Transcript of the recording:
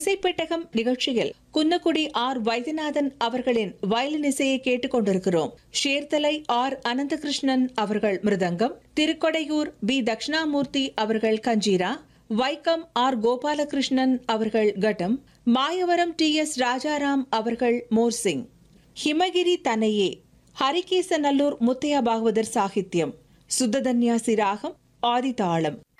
இசைப்பெட்டகம் நிகழ்ச்சியில் குன்னக்குடி ஆர் வைத்தியநாதன் அவர்களின் வயலின் இசையை கேட்டுக் கொண்டிருக்கிறோம். ஷேர்தலை ஆர் அனந்தகிருஷ்ணன் அவர்கள் மிருதங்கம், திருக்கொடையூர் பி தட்சிணாமூர்த்தி அவர்கள் கஞ்சீரா, வைக்கம் ஆர் கோபாலகிருஷ்ணன் அவர்கள் கட்டம், மாயவரம் டி எஸ் ராஜாராம் அவர்கள் மோர்சிங், ஹிமகிரி தனையே ஹரிகேசநல்லூர் முத்தையா பாகவதர் சாகித்யம், சுத்ததன்யாசி ராகம் ஆதிதாளம்.